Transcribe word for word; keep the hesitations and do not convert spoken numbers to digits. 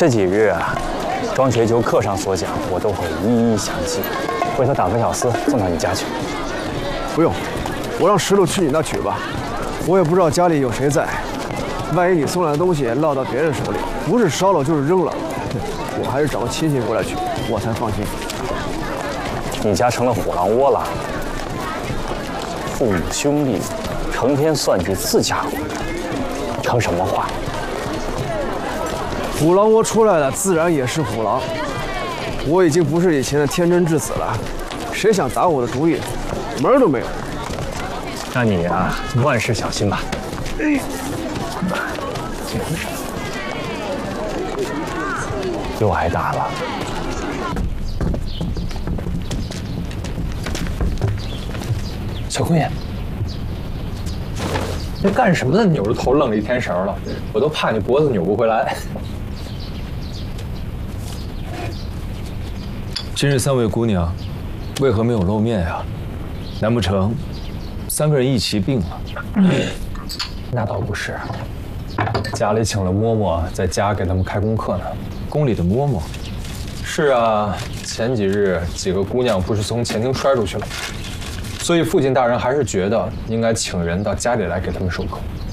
这几日啊，庄学究课上所讲，我都会一一详记。回头打个小厮送到你家去。 不用，我让石头去你那取吧。我也不知道家里有谁在，万一你送来的东西落到别人手里，不是烧了就是扔了，我还是找个亲戚过来取，我才放心。 你家成了虎狼窝了，父母兄弟成天算计自家户，成什么话？ 虎狼窝出来了，自然也是虎狼。我已经不是以前的天真稚子了，谁想打我的主意，门儿都没有。 那你啊，万事小心吧。哎，又挨打了。 小姑爷，这干什么呢？扭着头愣了一天神了，我都怕你脖子扭不回来。 今日三位姑娘，为何没有露面呀？难不成三个人一起病了？ 那倒不是，家里请了嬷嬷在家给他们开功课呢。 宫里的嬷嬷？ 是啊，前几日几个姑娘不是从前厅摔出去了，所以父亲大人还是觉得应该请人到家里来给他们授课。